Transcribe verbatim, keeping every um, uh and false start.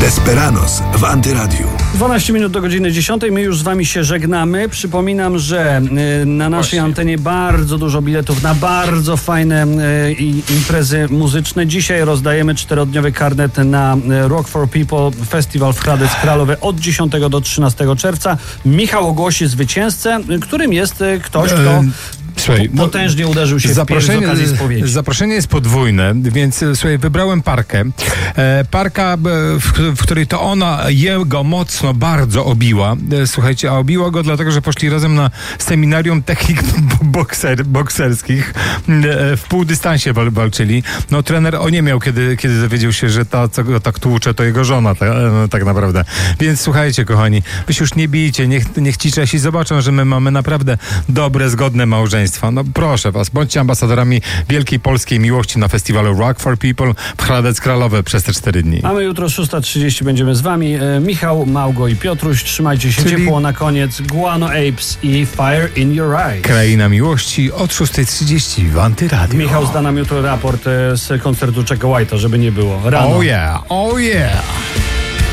Desperados w Antyradiu. dwanaście minut do godziny dziesiątej. My już z wami się żegnamy. Przypominam, że y, na naszej Właśnie. antenie bardzo dużo biletów na bardzo fajne y, imprezy muzyczne. Dzisiaj rozdajemy czterodniowy karnet na y, Rock for People Festiwal w Hradec Kralowy od dziesiątego do trzynastego czerwca. Michał ogłosi zwycięzcę, y, którym jest y, ktoś, kto Słuchaj, po, potężnie uderzył się w pierś z okazji spowiedzi. Zaproszenie jest podwójne, więc słuchaj, wybrałem parkę. E, parka, e, w, w której to ona jego mocno, bardzo obiła. E, słuchajcie, a obiła go dlatego, że poszli razem na seminarium technik bokser, bokserskich. E, w półdystansie wal, walczyli. No trener oniemiał, kiedy, kiedy dowiedział się, że ta, co go tak tłucze, to jego żona ta, no, tak naprawdę. Więc słuchajcie, kochani, wy się już nie bijcie, niech, niech ci Czesi zobaczą, że my mamy naprawdę dobre, zgodne małżeństwo. No proszę was, bądźcie ambasadorami wielkiej polskiej miłości na festiwalu Rock for People w Hradec Kralowy przez te cztery dni. A my jutro szósta trzydzieści będziemy z wami. E, Michał, Małgo i Piotruś. Trzymajcie się Czyli... ciepło na koniec. Guano Apes i Fire in Your Eyes. Kraina Miłości od szósta trzydzieści w Antyradiu. Michał zda nam jutro raport e, z koncertu Jacka White'a, żeby nie było. Rano. Oh yeah, oh yeah.